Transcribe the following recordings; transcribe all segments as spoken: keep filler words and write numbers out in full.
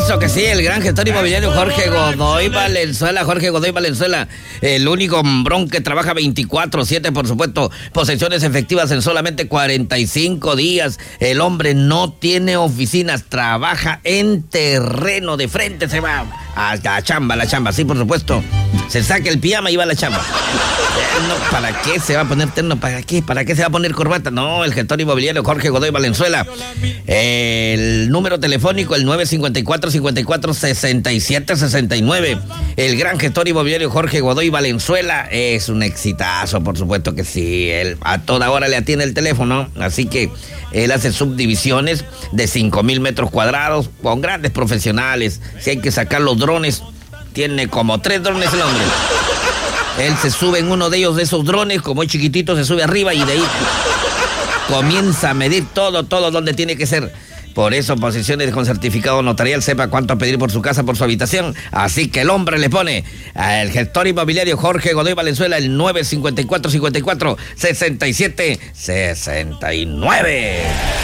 supuesto que sí, el gran gestor inmobiliario Jorge Godoy Valenzuela, Jorge Godoy Valenzuela, el único hombrón que trabaja veinticuatro siete, por supuesto, posesiones efectivas en solamente cuarenta y cinco días. El hombre no tiene oficinas, trabaja en terreno, de frente se va a la chamba, a la chamba, sí, por supuesto. Se saca el pijama y va a la chamba. No, ¿para qué se va a poner terno? ¿Para qué? ¿Para qué se va a poner corbata? No, el gestor inmobiliario Jorge Godoy Valenzuela. El número telefónico, el nueve cinco cuatro, cinco cuatro, seis siete seis nueve. El gran gestor inmobiliario Jorge Godoy Valenzuela es un exitazo, por supuesto que sí. Él a toda hora le atiende el teléfono, así que él hace subdivisiones de cinco mil metros cuadrados con grandes profesionales. Si hay que sacar los drones, tiene como tres drones el hombre. Él se sube en uno de ellos, de esos drones, como es chiquitito, se sube arriba y de ahí comienza a medir todo, todo donde tiene que ser. Por eso, posiciones con certificado notarial, sepa cuánto pedir por su casa, por su habitación. Así que el hombre le pone al gestor inmobiliario Jorge Godoy Valenzuela el nueve cinco cuatro, cinco cuatro, seis siete seis nueve.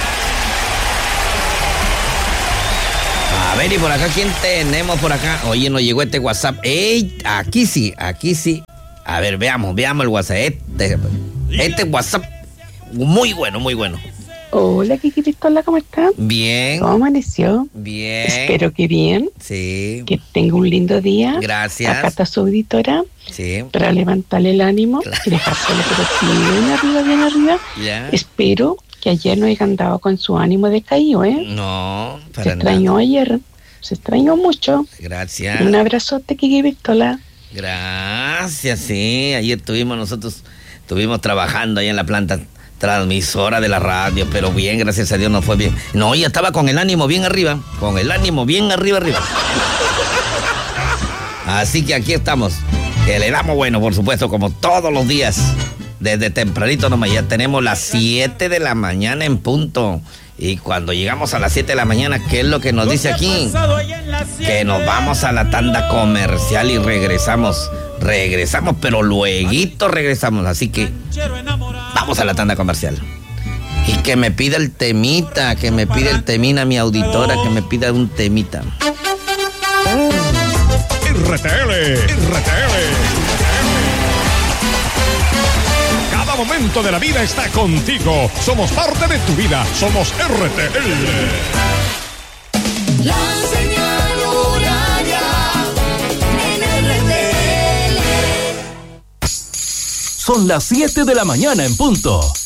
A ver, y por acá, ¿quién tenemos por acá? Oye, nos llegó este WhatsApp. ¡Ey! Aquí sí, aquí sí. A ver, veamos, veamos el WhatsApp. Este, este WhatsApp, muy bueno, muy bueno. Hola, Kiki Pistola, ¿cómo están? Bien. ¿Cómo amaneció? Bien. Espero que bien. Sí. Que tenga un lindo día. Gracias. Acá está su auditora. Sí. Para levantarle el ánimo. Claro. Y dejárselo, pero bien arriba, bien arriba. Ya. Espero que ayer no haya andado con su ánimo decaído, ¿eh? No, para Se extrañó nada. ayer. Se extrañó mucho. Gracias. Un abrazote, Kiki Pistola. Gracias, sí. Ayer estuvimos nosotros, estuvimos trabajando ahí en la planta transmisora de la radio, pero bien, gracias a Dios nos fue bien. No, ella estaba con el ánimo bien arriba, con el ánimo bien arriba, arriba. Así que aquí estamos, que le damos bueno, por supuesto, como todos los días, desde tempranito nomás. Ya tenemos las siete de la mañana en punto. Y cuando llegamos a las siete de la mañana, ¿qué es lo que nos dice aquí? Que nos vamos a la tanda comercial y regresamos. Regresamos, pero lueguito regresamos. Así que vamos a la tanda comercial. Y que me pida el temita, que me pida el temina mi auditora, que me pida un temita. R T L, R T L. Cada momento de la vida está contigo. Somos parte de tu vida. Somos R T L. La señal horaria en R T L. Son las siete de la mañana en punto.